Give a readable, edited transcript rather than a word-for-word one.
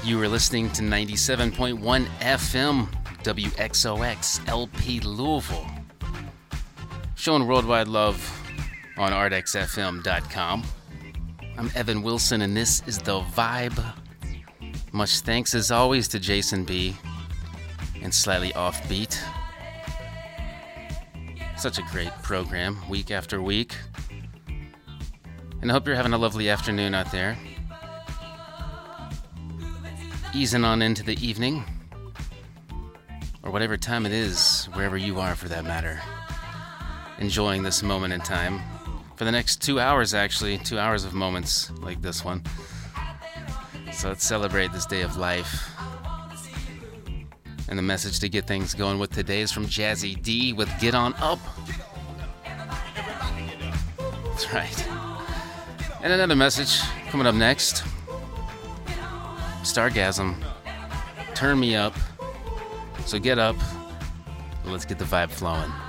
You were listening to 97.1 FM WXOX LP Louisville. Showing worldwide love on artxfm.com. I'm Evan Wilson, and this is The Vibe. Much thanks, as always, to Jason B. and Slightly Offbeat. Such a great program, week after week. And I hope you're having a lovely afternoon out there. Easing on into the evening, or whatever time it is, wherever you are for that matter. Enjoying this moment in time. For the next 2 hours, actually, 2 hours of moments like this one. So let's celebrate this day of life. And the message to get things going with today is from Jazzy D with Get On Up. That's right. And another message coming up next. Stargasm. Turn me up. So get up. Let's get the vibe flowing.